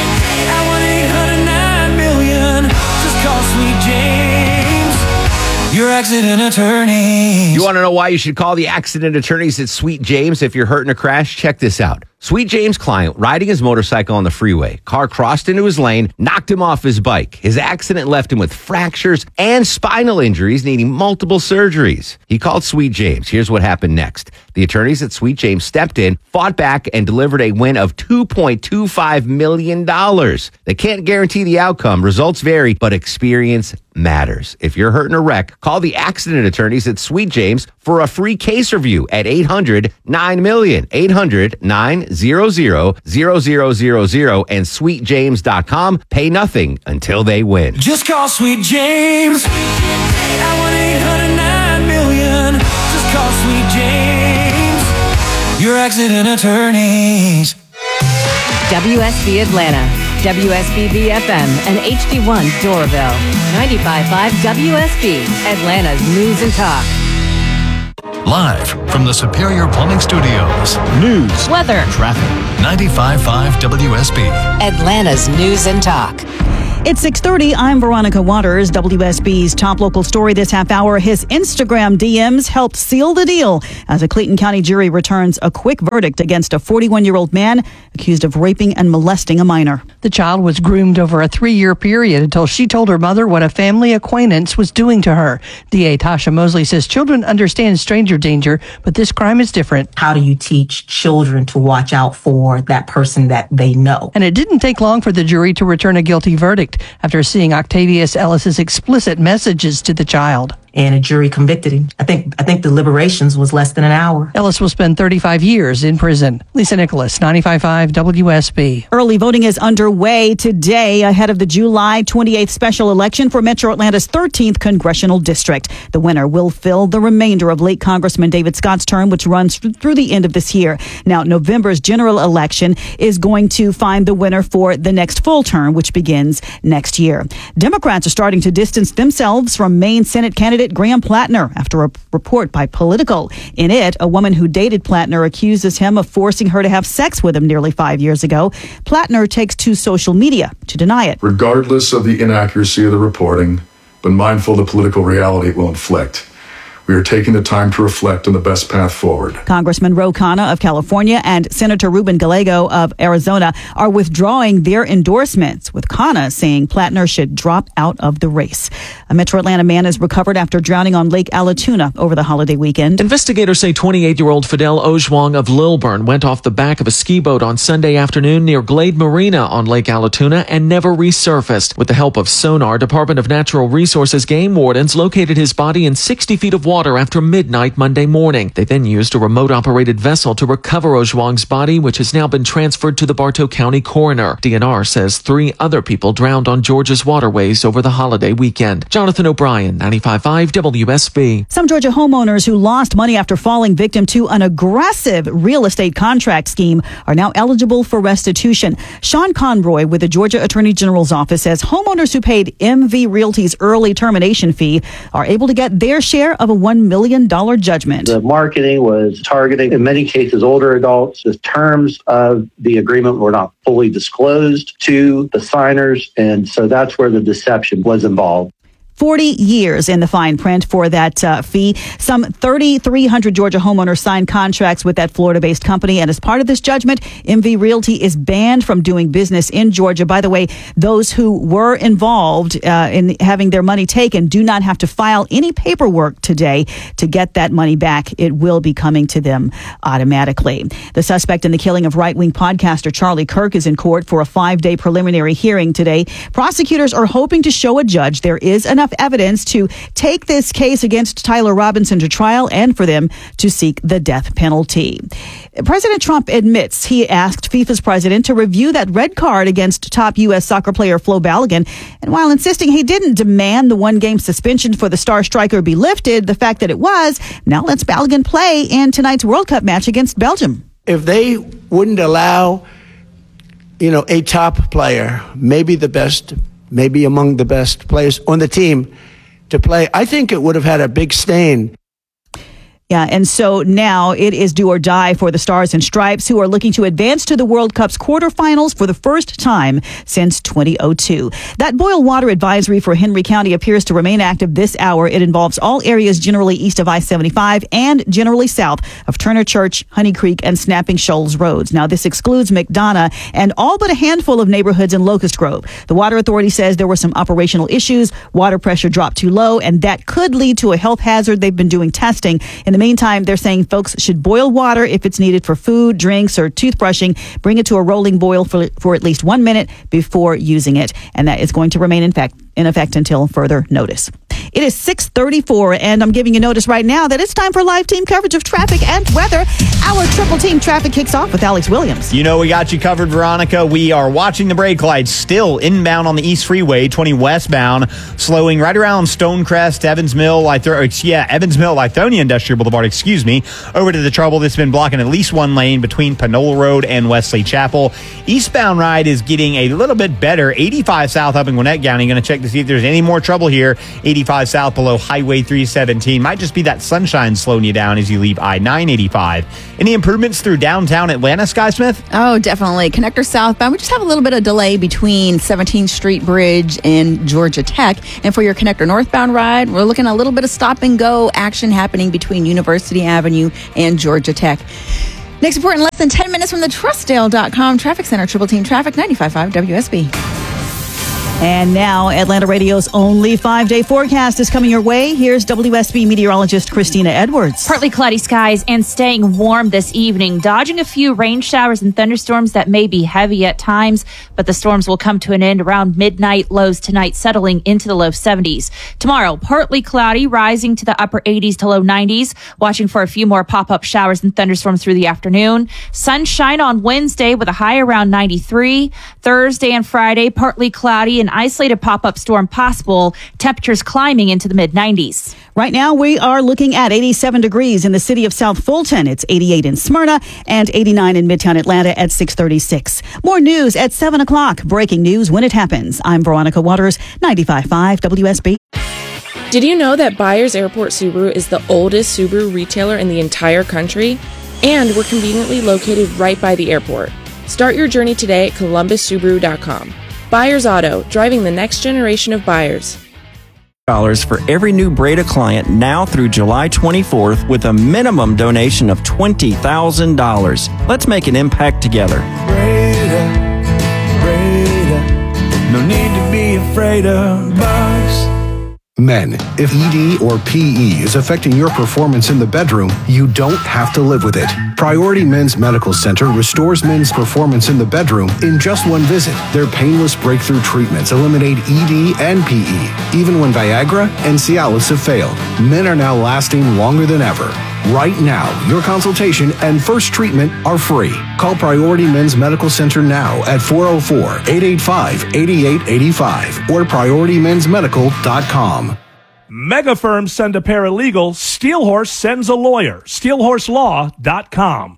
at 1-800-9-million. Just call Sweet James, your accident attorney. You want to know why you should call the accident attorneys at Sweet James if you're hurt in a crash? Check this out. Sweet James' client, riding his motorcycle on the freeway. Car crossed into his lane, knocked him off his bike. His accident left him with fractures and spinal injuries, needing multiple surgeries. He called Sweet James. Here's what happened next. The attorneys at Sweet James stepped in, fought back, and delivered a win of $2.25 million. They can't guarantee the outcome. Results vary, but experience matters. If you're hurt in a wreck, call the accident attorneys at Sweet James for a free case review at 800-9-million. 800-9-million. 877-829-0000 and sweetjames.com. Pay nothing until they win. Just call Sweet James at 1-800-9-million. Just call Sweet James, your accident attorneys. WSB Atlanta, WSB BFM, and HD1 Doraville. 95.5 WSB, Atlanta's News and Talk. Live from the Superior Plumbing Studios. News, weather, traffic. 95.5 WSB. Atlanta's News and Talk. It's 6:30. I'm Veronica Waters. WSB's top local story this half hour. His Instagram DMs helped seal the deal as a Clayton County jury returns a quick verdict against a 41-year-old man accused of raping and molesting a minor. The child was groomed over a 3-year period until she told her mother what a family acquaintance was doing to her. DA Tasha Mosley says children understand stranger danger, but this crime is different. How do you teach children to watch out for that person that they know? And it didn't take long for the jury to return a guilty verdict after seeing Octavius Ellis's explicit messages to the child. And a jury convicted him. I think the deliberations was less than an hour. Ellis will spend 35 years in prison. Lisa Nicholas, 95.5 WSB. Early voting is underway today ahead of the July 28th special election for Metro Atlanta's 13th congressional district. The winner will fill the remainder of late Congressman David Scott's term, which runs through the end of this year. Now, November's general election is going to find the winner for the next full term, which begins next year. Democrats are starting to distance themselves from Maine Senate candidate Graham Plattner after a report by Politico. In it, a woman who dated Plattner accuses him of forcing her to have sex with him nearly 5 years ago. Plattner takes to social media to deny it. Regardless of the inaccuracy of the reporting, but mindful of the political reality it will inflict, we are taking the time to reflect on the best path forward. Congressman Ro Khanna of California and Senator Ruben Gallego of Arizona are withdrawing their endorsements, with Khanna saying Plattner should drop out of the race. A Metro Atlanta man is recovered after drowning on Lake Allatoona over the holiday weekend. Investigators say 28-year-old Fidel Ojwang of Lilburn went off the back of a ski boat on Sunday afternoon near Glade Marina on Lake Allatoona and never resurfaced. With the help of sonar, Department of Natural Resources game wardens located his body in 60 feet of water after midnight Monday morning. They then used a remote-operated vessel to recover Ojwang's body, which has now been transferred to the Bartow County coroner. DNR says 3 other people drowned on Georgia's waterways over the holiday weekend. Jonathan O'Brien, 95.5 WSB. Some Georgia homeowners who lost money after falling victim to an aggressive real estate contract scheme are now eligible for restitution. Sean Conroy with the Georgia Attorney General's office says homeowners who paid MV Realty's early termination fee are able to get their share of a $1 million judgment. The marketing was targeting, in many cases, older adults. The terms of the agreement were not fully disclosed to the signers, and so that's where the deception was involved. 40 years in the fine print for that fee. Some 3,300 Georgia homeowners signed contracts with that Florida-based company. And as part of this judgment, MV Realty is banned from doing business in Georgia. By the way, those who were involved in having their money taken do not have to file any paperwork today to get that money back. It will be coming to them automatically. The suspect in the killing of right-wing podcaster Charlie Kirk is in court for a 5-day preliminary hearing today. Prosecutors are hoping to show a judge there is enough evidence to take this case against Tyler Robinson to trial and for them to seek the death penalty. President Trump admits he asked FIFA's president to review that red card against top U.S. soccer player Flo Balogun. And while insisting he didn't demand the 1-game suspension for the star striker be lifted, the fact that it was now lets Balogun play in tonight's World Cup match against Belgium. If they wouldn't allow, a top player, maybe the best, maybe among the best players on the team to play, I think it would have had a big stain. Yeah, and so now it is do or die for the Stars and Stripes, who are looking to advance to the World Cup's quarterfinals for the first time since 2002. That boil water advisory for Henry County appears to remain active this hour. It involves all areas generally east of I-75 and generally south of Turner Church, Honey Creek, and Snapping Shoals roads. Now, this excludes McDonough and all but a handful of neighborhoods in Locust Grove. The Water Authority says there were some operational issues, water pressure dropped too low, and that could lead to a health hazard. They've been doing testing. In the meantime, they're saying folks should boil water if it's needed for food, drinks, or toothbrushing. Bring it to a rolling boil for at least 1 minute before using it. And that is going to remain in effect until further notice. It is 6:34, and I'm giving you notice right now that it's time for live team coverage of traffic and weather. Our Triple Team Traffic kicks off with Alex Williams. You know we got you covered, Veronica. We are watching the brake lights still inbound on the East Freeway, 20 westbound, slowing right around Stonecrest, Evans Mill, Lithonia Industrial Boulevard, over to the trouble that's been blocking at least one lane between Panola Road and Wesley Chapel. Eastbound ride is getting a little bit better. 85 south up in Gwinnett County. Going to check to see if there's any more trouble here. 85 south below Highway 317. Might just be that sunshine slowing you down as you leave I-985. Any improvements through downtown Atlanta, Sky Smith? Oh, definitely. Connector southbound. We just have a little bit of delay between 17th Street Bridge and Georgia Tech. And for your Connector northbound ride, we're looking at a little bit of stop and go action happening between University Avenue and Georgia Tech. Next report in less than 10 minutes from the Trustdale.com Traffic Center. Triple Team Traffic, 95.5 WSB. And now, Atlanta Radio's only 5-day forecast is coming your way. Here's WSB meteorologist Christina Edwards. Partly cloudy skies and staying warm this evening, dodging a few rain showers and thunderstorms that may be heavy at times, but the storms will come to an end around midnight. Lows tonight settling into the low 70s. Tomorrow, partly cloudy, rising to the upper 80s to low 90s, watching for a few more pop-up showers and thunderstorms through the afternoon. Sunshine on Wednesday with a high around 93. Thursday and Friday, partly cloudy and isolated pop-up storm possible. Temperatures climbing into the mid-90s. Right now, we are looking at 87 degrees in the city of South Fulton. It's 88 in Smyrna and 89 in Midtown Atlanta at 636. More news at 7 o'clock. Breaking news when it happens. I'm Veronica Waters, 95.5 WSB. Did you know that Byers Airport Subaru is the oldest Subaru retailer in the entire country? And we're conveniently located right by the airport. Start your journey today at ColumbusSubaru.com. Byers Auto, driving the next generation of buyers. For every new Breda client now through July 24th with a minimum donation of $20,000. Let's make an impact together. Breda, no need to be afraid of bugs. Men, if ED or PE is affecting your performance in the bedroom, you don't have to live with it. Priority Men's Medical Center restores men's performance in the bedroom in just one visit. Their painless breakthrough treatments eliminate ED and PE. Even when Viagra and Cialis have failed, men are now lasting longer than ever. Right now, your consultation and first treatment are free. Call Priority Men's Medical Center now at 404-885-8885 or PriorityMen'sMedical.com. Mega firms send a paralegal. Steelhorse sends a lawyer. SteelhorseLaw.com.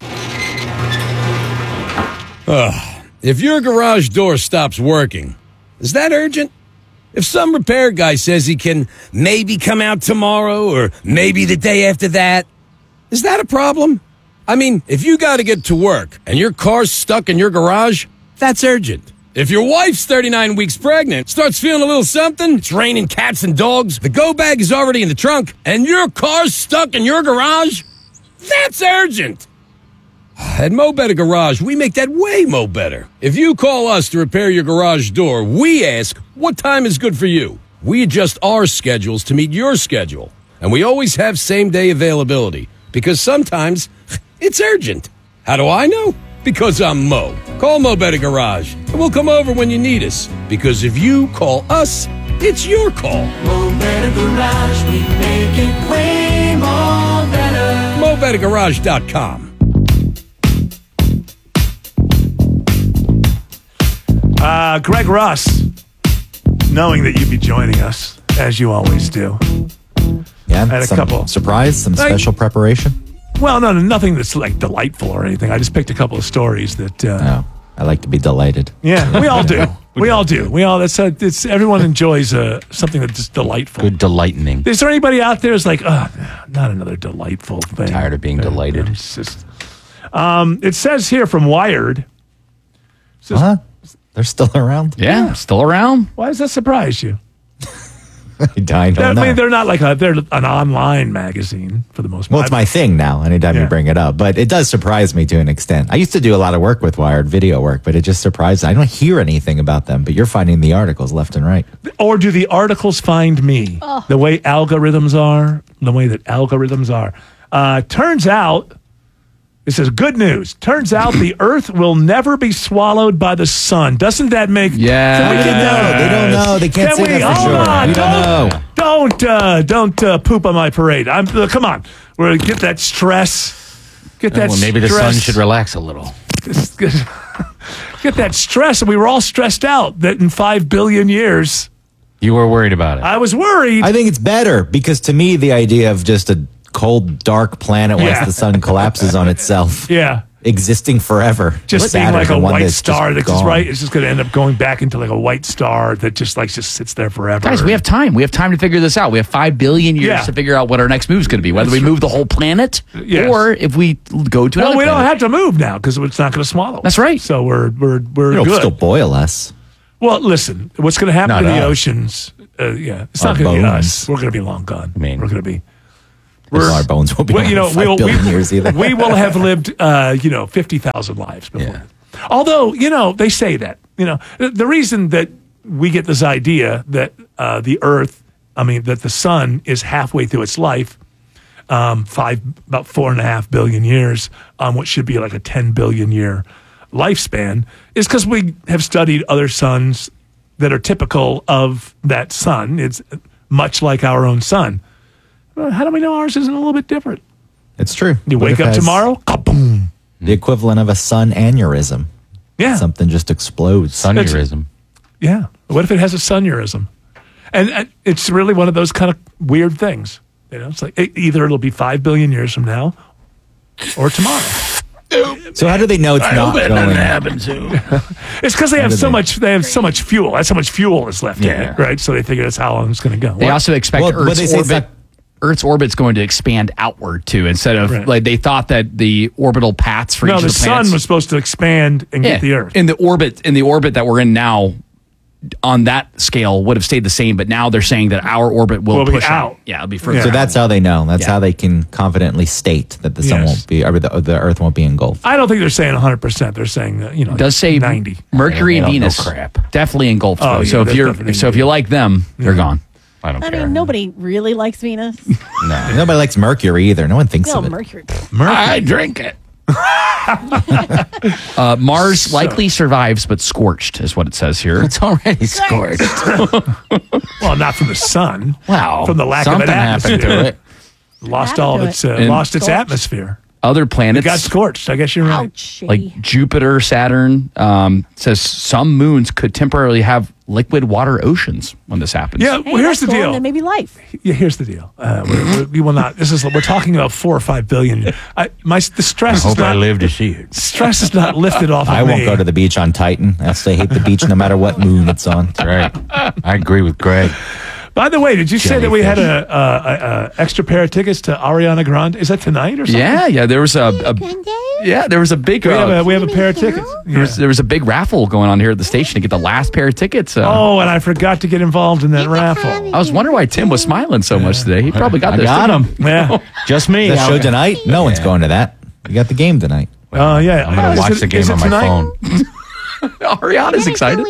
If your garage door stops working, is that urgent? If some repair guy says he can maybe come out tomorrow or maybe the day after that, is that a problem? I mean, if you got to get to work and your car's stuck in your garage, that's urgent. If your wife's 39 weeks pregnant, starts feeling a little something, it's raining cats and dogs, the go bag is already in the trunk, and your car's stuck in your garage, that's urgent. At Mo Better Garage, we make that way mo better. If you call us to repair your garage door, we ask, what time is good for you? We adjust our schedules to meet your schedule. And we always have same-day availability, because sometimes it's urgent. How do I know? Because I'm Mo. Call Mo Better Garage, and we'll come over when you need us. Because if you call us, it's your call. Mo Better Garage, we make it way more better. MoBetterGarage.com. Greg Russ, knowing that you'd be joining us, as you always do. Yeah, had a couple surprise, some special preparation. Well, no, nothing that's like delightful or anything. I just picked a couple of stories that. I like to be delighted. Yeah, we all do. We all do. We all. It's everyone enjoys something that's just delightful. Good delightening. Is there anybody out there who's like, not another delightful thing? Tired of being delighted. It's just, it says here from Wired. They're still around? Yeah, still around. Why does that surprise you? I don't know. I mean, they're not like they're an online magazine for the most part. Well, it's my thing now, anytime you bring it up. But it does surprise me to an extent. I used to do a lot of work with Wired, video work, but it just surprises me. I don't hear anything about them, but you're finding the articles left and right. Or do the articles find me? Oh. The way algorithms are, turns out, it says, good news. Turns out the Earth will never be swallowed by the sun. Doesn't that make... Yeah. They don't know. They can't say that for sure. We don't know. Don't poop on my parade. Come on. We're going to get that stress Get that maybe the sun stress. should relax a little. Get that stress. And we were all stressed out that in 5 billion years. You were worried about it. I was worried. I think it's better because to me, the idea of just a cold, dark planet once the sun collapses on itself. Yeah. Existing forever. Just being like a white star that's just gone. right. It's just going to end up going back into like a white star that just sits there forever. Guys, we have time. We have time to figure this out. We have 5 billion years to figure out what our next move is going to be, whether we move the whole planet or if we go to another we don't planet. have to move now because it's not going to swallow us. That's right. So we're It'll good. still boil us. Well, listen, what's going to happen Not to the us. oceans? It's Our not going to be bones. us. We're going to be long gone. We're going to be. Our bones will be Well, on 5 billion years either. We will have lived, 50,000 lives before. Although, they say that, the reason that we get this idea that that the sun is halfway through its life, about 4.5 billion years, what should be like a 10 billion year lifespan, is because we have studied other suns that are typical of that sun. It's much like our own sun. How do we know ours isn't a little bit different? It's true. You What wake if up it has tomorrow, kaboom. The equivalent of a sun aneurysm. Yeah. Something just explodes. Sunurism. Yeah. What if it has a sunurism? And it's really one of those kind of weird things. It's like either it'll be 5 billion years from now or tomorrow. So how do they know it's not going? It's because they have so much. They have so much fuel. That's how much fuel is left in it, right? So they figure that's how long it's going to go. They also expect Earth's orbit's going to expand outward too, instead of like they thought that the orbital paths for each of the planets. sun was supposed to expand and get the Earth in the orbit that we're in now. On that scale, would have stayed the same, but now they're saying that our orbit will be push out. Yeah, it'll be further. So out. that's how they know. That's how they can confidently state that the sun won't be, or the Earth won't be engulfed. I don't think they're saying 100%. They're saying that It does say 90. Mercury and Venus definitely engulfed. Oh, though. yeah, So that's if you like them, they're gone. I don't I mean, nobody really likes Venus. No, nobody likes Mercury either. No one thinks No, of it. Mercury. I drink it. Mars likely survives, but scorched is what it says here. It's already scorched. Well, not from the sun. Wow. From the lack of an Something happened atmosphere. to it. Lost all of its And lost its scorched. atmosphere. Other planets It got scorched. I guess you're right. like Jupiter, Saturn, says some moons could temporarily have liquid water oceans when this happens. Yeah, well, here's the Cool, deal. then maybe life. Yeah, here's the deal. We will not. We're talking about 4 or 5 billion. The stress I is hope I not. live to see it. Stress is not lifted off of I won't me. go to the beach on Titan. I'll say hate the beach no matter what moon it's on. That's right. I agree with Greg. By the way, did you say that we had Jellyfish. a extra pair of tickets to Ariana Grande? Is that tonight or something? Yeah. There was a big. We have a pair of tickets. There was a big raffle going on here at the station to get the last pair of tickets. Oh, and I forgot to get involved in that raffle. I was wondering why Tim was smiling so much today. He probably got I this. got didn't him. he? Yeah. Just me. That show tonight? No one's going to that. You got the game tonight. Oh, yeah. I'm going to watch the game on my phone. Ariana's excited.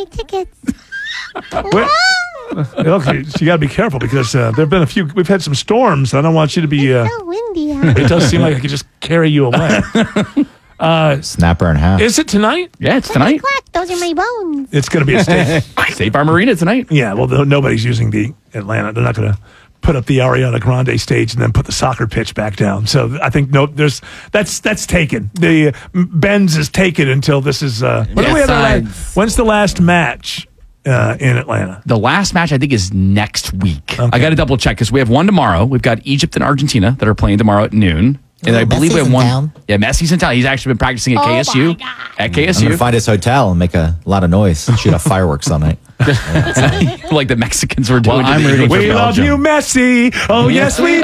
Okay, so you got to be careful because there have been we've had some storms. I don't want you to be. so windy out. It does seem like I could just carry you away. Snap her in half. Is it tonight? Yeah, it's tonight. Quack, those are my bones. It's going to be a state. State Farm Marina tonight. Yeah, well, nobody's using the Atlanta. They're not going to put up the Ariana Grande stage and then put the soccer pitch back down. So I think that's taken. The Benz is taken until this is. When's the last match in Atlanta? The last match I think is next week. I got to double check because we have one tomorrow. We've got Egypt and Argentina that are playing tomorrow at noon. And I believe we have one. Town. Yeah, Messi's in town. He's actually been practicing at KSU. At I'm going to KSU. find his hotel and make a lot of noise. Shoot off fireworks all night. Like the Mexicans were doing. Well, I'm rooting for We love Belgium. you, Messi. Oh, yes, we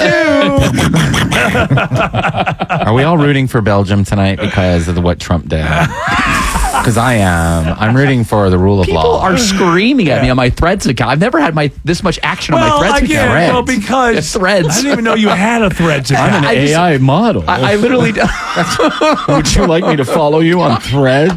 do. Are we all rooting for Belgium tonight because of what Trump did? Because I am. I'm rooting for the rule of People law. are screaming at me on my Threads account. I've never had this much action on my Threads account. Well, because Threads. I didn't even know you had a Threads account. I'm an AI model. I literally. Would you like me to follow you on Thread?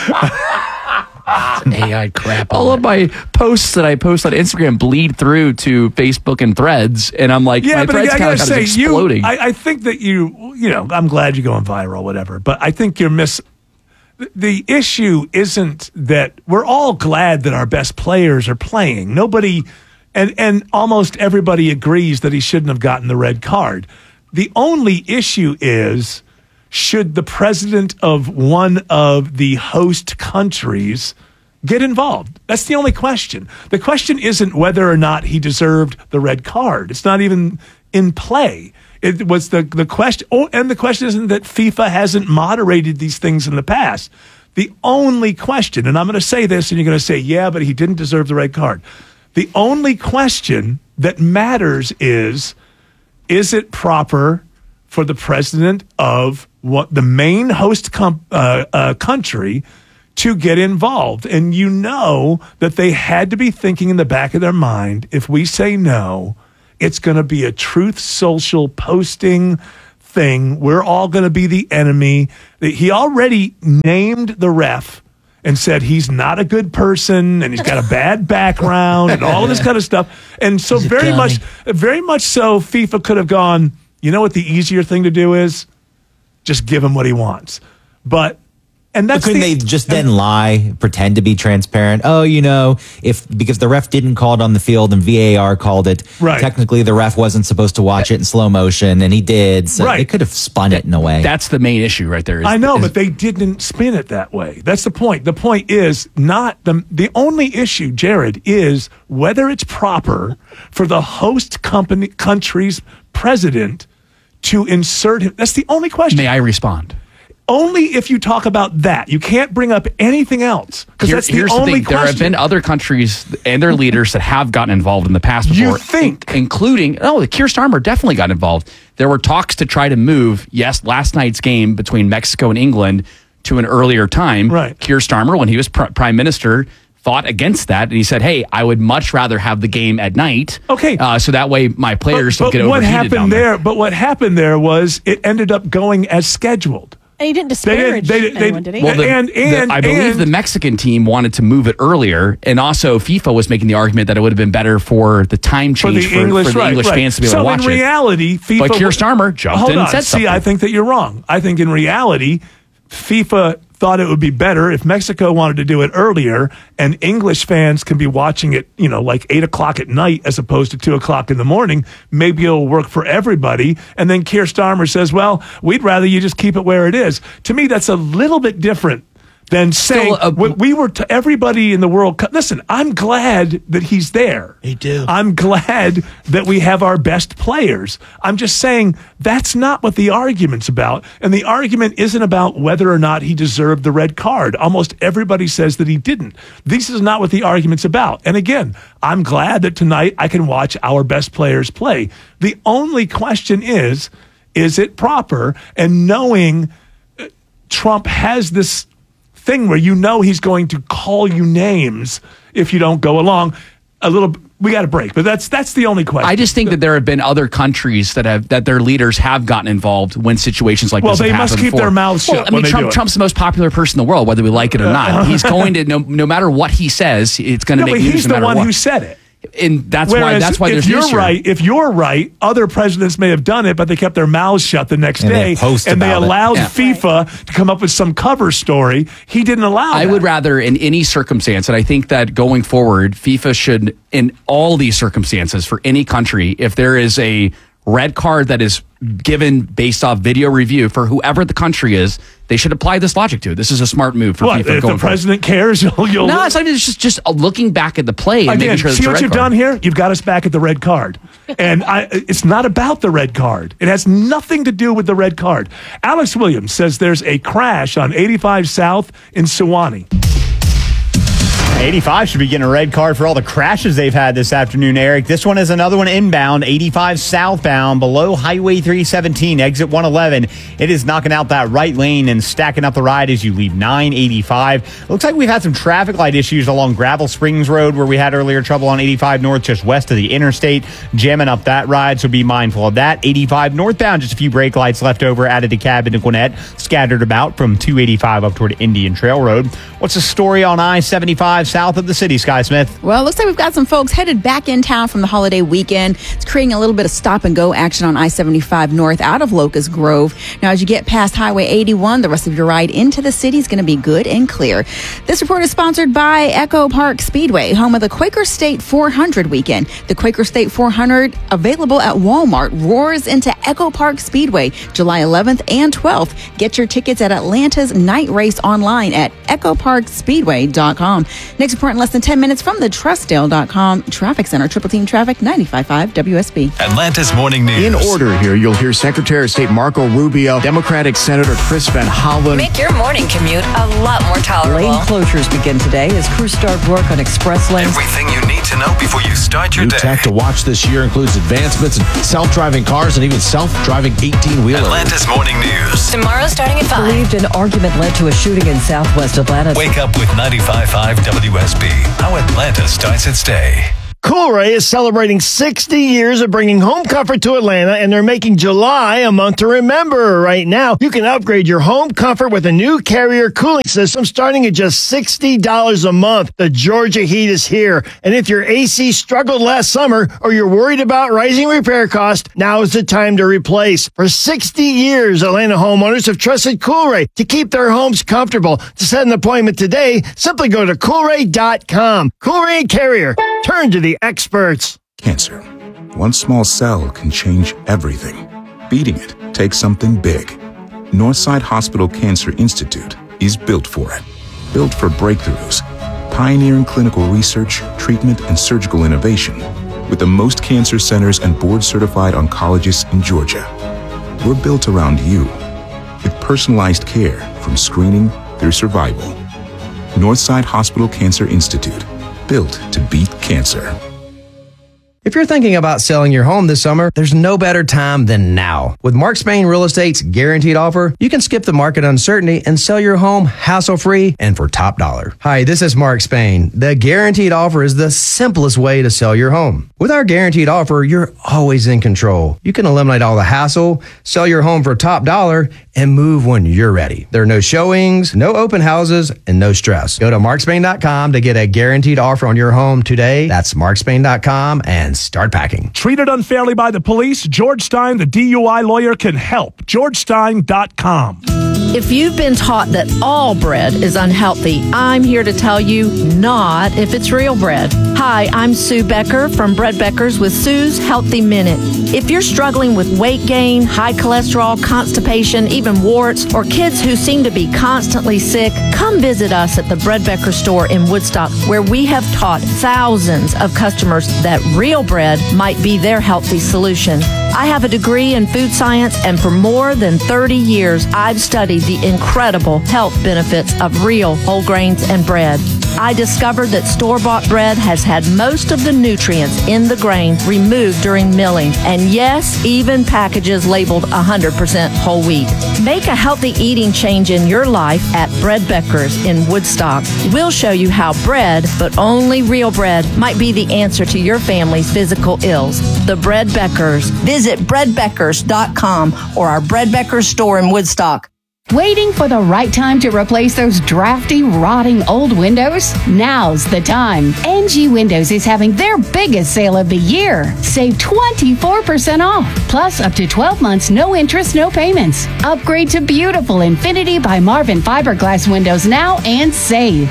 AI crap. All of my posts that I post on Instagram bleed through to Facebook and Threads, and I'm like, Yeah, my but Threads I account gotta is say, exploding. I think that I'm glad you're going viral, whatever. But I think you're the issue isn't that we're all glad that our best players are playing. Nobody, and almost everybody agrees that he shouldn't have gotten the red card. The only issue is should the president of one of the host countries get involved? That's the only question. The question isn't whether or not he deserved the red card. It's not even in play. It was the question. Oh, and the question isn't that FIFA hasn't moderated these things in the past. The only question, and I'm going to say this, and you're going to say, yeah, but he didn't deserve the red card. The only question that matters is it proper for the president of what the main host country to get involved? And you know that they had to be thinking in the back of their mind, if we say no, it's going to be a Truth Social posting thing. We're all going to be the enemy. He already named the ref and said he's not a good person and he's got a bad background and all of this kind of stuff. And so very much so FIFA could have gone, you know what the easier thing to do is? Just give him what he wants. And that's couldn't they just then lie, pretend to be transparent? Oh, because the ref didn't call it on the field and VAR called it. Right. Technically, the ref wasn't supposed to watch it in slow motion, and he did. So they could have spun it in a way. That's the main issue right there. I know, but they didn't spin it that way. That's the point. The point is not the only issue, Jared, is whether it's proper for the host country's president to insert him. That's the only question. May I respond? Only if you talk about that. You can't bring up anything else, because that's the only question. There have been other countries and their leaders that have gotten involved in the past before. You think? Including, Keir Starmer definitely got involved. There were talks to try to move, last night's game between Mexico and England to an earlier time. Right. Keir Starmer, when he was prime minister, fought against that, and he said, hey, I would much rather have the game at night. Okay. So that way my players don't get overheated down there. But what happened there was it ended up going as scheduled. And he didn't disparage anyone, did he? Well, I believe the Mexican team wanted to move it earlier, and also FIFA was making the argument that it would have been better for the time change for the English fans to be able to watch it. So in reality, FIFA... But Keir Starmer jumped in and said something. See, I think that you're wrong. I think in reality, FIFA thought it would be better if Mexico wanted to do it earlier, and English fans can be watching it, like 8 o'clock at night as opposed to 2 o'clock in the morning. Maybe it'll work for everybody. And then Keir Starmer says, well, we'd rather you just keep it where it is. To me, that's a little bit different than saying we were to everybody in the World Cup. Listen, I'm glad that he's there. Me too. I'm glad that we have our best players. I'm just saying that's not what the argument's about. And the argument isn't about whether or not he deserved the red card. Almost everybody says that he didn't. This is not what the argument's about. And again, I'm glad that tonight I can watch our best players play. The only question is it proper? And knowing Trump has this thing where he's going to call you names if you don't go along. We got a break, but that's the only question. I just think that there have been other countries that their leaders have gotten involved when situations like this have happened. Well, they must keep their mouths shut. Trump's the most popular person in the world, whether we like it or not. He's going to no matter what he says, it's going to make news no matter what. He's the one who said it. And that's why there's an issue. If you're right, other presidents may have done it, but they kept their mouths shut the next day, and they allowed FIFA to come up with some cover story. He didn't allow that. I would rather, in any circumstance, and I think that going forward, FIFA should, in all these circumstances, for any country, if there is a red card that is given based off video review for whoever the country is, they should apply this logic to it. This is a smart move for FIFA. If the president cares, you'll no, it's just looking back at the play and making sure. See what you've done here? You've got us back at the red card, and it's not about the red card. It has nothing to do with the red card. Alex Williams says there's a crash on 85 South in Sewanee. 85 should be getting a red card for all the crashes they've had this afternoon, Eric. This one is another one inbound, 85 southbound, below Highway 317, exit 111. It is knocking out that right lane and stacking up the ride as you leave 985. Looks like we've had some traffic light issues along Gravel Springs Road, where we had earlier trouble on 85 north, just west of the interstate, jamming up that ride, so be mindful of that. 85 northbound, just a few brake lights left over, added to Cabot and Gwinnett, scattered about from 285 up toward Indian Trail Road. What's the story on I-75 south of the city, Sky Smith. Well, it looks like we've got some folks headed back in town from the holiday weekend. It's creating a little bit of stop-and-go action on I-75 north out of Locust Grove. Now, as you get past Highway 81, the rest of your ride into the city is going to be good and clear. This report is sponsored by Echo Park Speedway, home of the Quaker State 400 weekend. The Quaker State 400, available at Walmart, roars into Echo Park Speedway July 11th and 12th. Get your tickets at Atlanta's night race online at echoparkspeedway.com. Next report in less than 10 minutes from the Trustdale.com Traffic Center. Triple Team Traffic, 95.5 WSB. Atlanta's Morning News. In order here, you'll hear Secretary of State Marco Rubio, Democratic Senator Chris Van Hollen. Make your morning commute a lot more tolerable. Lane closures begin today as crews start work on express lanes. Everything you need to know before you start your New day. tech to watch this year includes advancements in self-driving cars and even self-driving 18-wheelers. Atlanta's Morning News. Tomorrow starting at 5. Believed an argument led to a shooting in southwest Atlanta. Wake up with 95.5 WSB. How Atlanta starts its day. Coolray is celebrating 60 years of bringing home comfort to Atlanta, and they're making July a month to remember. Right now, you can upgrade your home comfort with a new Carrier cooling system starting at just $60 a month. The Georgia heat is here, and if your AC struggled last summer or you're worried about rising repair costs, now is the time to replace. For 60 years, Atlanta homeowners have trusted Coolray to keep their homes comfortable. To set an appointment today, simply go to Coolray.com. Coolray and Carrier. Turn to the experts. Cancer. One small cell can change everything. Beating it takes something big. Northside Hospital Cancer Institute is built for it. Built for breakthroughs, pioneering clinical research, treatment, and surgical innovation, with the most cancer centers and board-certified oncologists in Georgia. We're built around you, with personalized care from screening through survival. Northside Hospital Cancer Institute. Built to beat cancer. If you're thinking about selling your home this summer, there's no better time than now. With Mark Spain Real Estate's guaranteed offer, you can skip the market uncertainty and sell your home hassle-free and for top dollar. Hi, this is Mark Spain. The guaranteed offer is the simplest way to sell your home. With our guaranteed offer, you're always in control. You can eliminate all the hassle, sell your home for top dollar, and move when you're ready. There are no showings, no open houses, and no stress. Go to markspain.com to get a guaranteed offer on your home today. That's markspain.com and start packing. Treated unfairly by the police? George Stein, the DUI lawyer, can help. GeorgeStein.com. If you've been taught that all bread is unhealthy, I'm here to tell you not if it's real bread. Hi, I'm Sue Becker from Bread Beckers with Sue's Healthy Minute. If you're struggling with weight gain, high cholesterol, constipation, even warts, or kids who seem to be constantly sick, come visit us at the Bread Becker store in Woodstock, where we have taught thousands of customers that real bread might be their healthy solution. I have a degree in food science, and for more than 30 years, I've studied the incredible health benefits of real whole grains and bread. I discovered that store-bought bread has had most of the nutrients in the grain removed during milling, and yes, even packages labeled 100% whole wheat. Make a healthy eating change in your life at Bread Beckers in Woodstock. We'll show you how bread, but only real bread, might be the answer to your family's physical ills. The Bread Beckers. Visit breadbeckers.com or our Bread Beckers store in Woodstock. Waiting for the right time to replace those drafty, rotting old windows? Now's the time. NG Windows is having their biggest sale of the year. Save 24% off, plus up to 12 months, no interest, no payments. Upgrade to beautiful Infinity by Marvin fiberglass windows now and save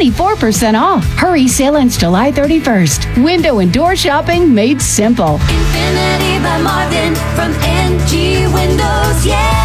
24% off. Hurry, sale ends July 31st. Window and door shopping made simple. Infinity by Marvin from NG Windows, yeah!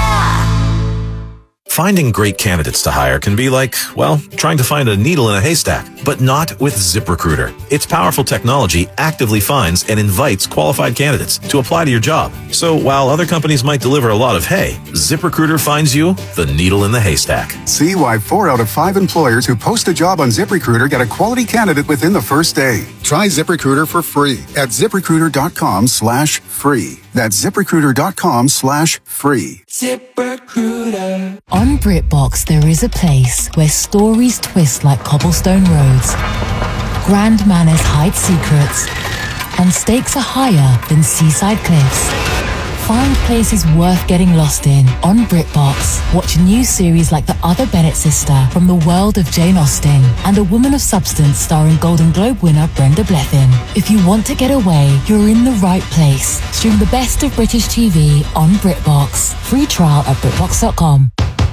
Finding great candidates to hire can be like, well, trying to find a needle in a haystack, but not with ZipRecruiter. Its powerful technology actively finds and invites qualified candidates to apply to your job. So while other companies might deliver a lot of hay, ZipRecruiter finds you the needle in the haystack. See why 4 out of 5 employers who post a job on ZipRecruiter get a quality candidate within the first day. Try ZipRecruiter for free at ZipRecruiter.com/free. That's ZipRecruiter.com/free. ZipRecruiter. On BritBox, there is a place where stories twist like cobblestone roads, grand manners hide secrets, and stakes are higher than seaside cliffs. Find places worth getting lost in on BritBox. Watch new series like The Other Bennett Sister from the world of Jane Austen and A Woman of Substance starring Golden Globe winner Brenda Blethyn. If you want to get away, you're in the right place. Stream the best of British TV on BritBox. Free trial at BritBox.com.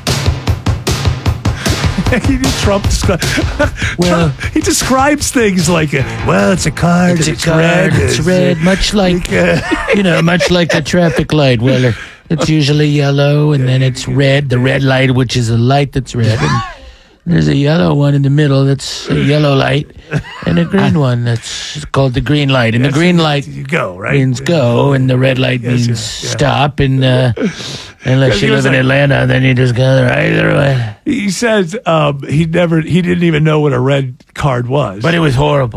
Trump he describes things like, it's a card, it's red. It's red, much like, much like a traffic light. Well, it's usually yellow, and then it's red, the red light, which is a light that's red. And there's a yellow one in the middle that's a yellow light, and a green one that's called the green light. And the green light means go, and the red light means stop. And unless you live in Atlanta, then you just go right away. He says he didn't even know what a red card was. But it was horrible.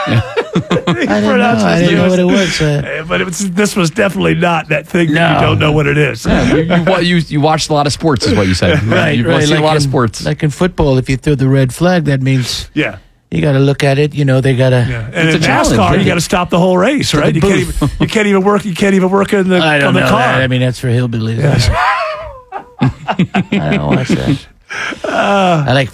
I didn't know what it was. But this was definitely not that thing that you don't know what it is. Yeah, you watched a lot of sports, is what you said. Right. You've seen a lot of sports. Like in football, if you throw the red flag, that means you got to look at it. They got to. And in NASCAR, you got to stop the whole race, right? You can't even work. You can't even work in the I don't on the know car. That. I mean, that's for hillbillies. I don't watch that. I like